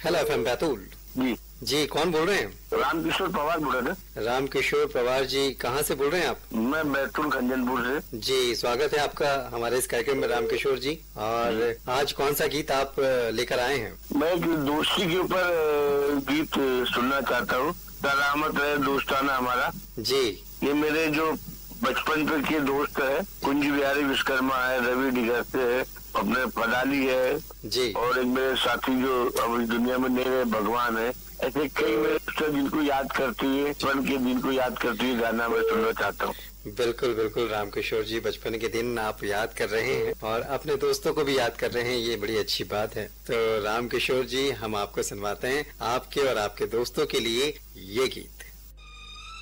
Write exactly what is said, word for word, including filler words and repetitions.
Hello FM Betul. जी जी कौन बोल रहे हैं? रामकिशोर पवार बोल रहे थे। रामकिशोर पवार जी, कहाँ से बोल रहे हैं आप? मैं बैतूल खंजनपुर से। जी स्वागत है आपका हमारे इस कार्यक्रम में रामकिशोर जी। और आज कौन सा गीत आप लेकर आए हैं? मैं एक दोस्ती के ऊपर गीत सुनना चाहता हूँ। सलामत रहे दोस्ताना हमारा। जी ये मेरे जो बचपन तक के दोस्त है, कुंज बिहारी विश्वकर्मा है, रवि डिगर से है, अपने फडाली है जी, और एक मेरे साथी जो अब इस दुनिया में नहीं रहे, भगवान है। ऐसे कई मेरे दोस्त जिनको याद करती है, बचपन के दिन को याद करती है गाना मैं सुनना चाहता हूँ। बिल्कुल बिल्कुल रामकिशोर जी, बचपन के दिन आप याद कर रहे हैं और अपने दोस्तों को भी याद कर रहे हैं, ये बड़ी अच्छी बात है। तो रामकिशोर जी, हम आपको सुनवाते हैं आपके और आपके दोस्तों के लिए ये गीत।